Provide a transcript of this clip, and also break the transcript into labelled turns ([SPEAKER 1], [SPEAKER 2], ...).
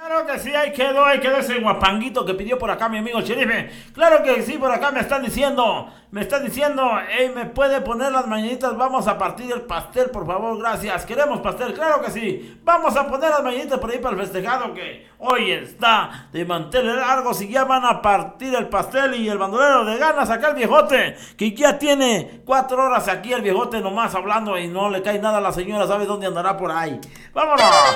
[SPEAKER 1] Claro que sí, ahí quedó ese guapanguito que pidió por acá mi amigo Cherife. Claro que sí, por acá me están diciendo, hey, ¿me puede poner las mañanitas? Vamos a partir el pastel, por favor, gracias. Queremos pastel, claro que sí. Vamos a poner las mañanitas por ahí para el festejado que hoy está de mantener largo. Si ya van a partir el pastel y el bandolero de ganas acá el viejote, que ya tiene 4 horas aquí el viejote nomás hablando y no le cae nada a la señora, ¿sabe dónde andará por ahí? ¡Vámonos!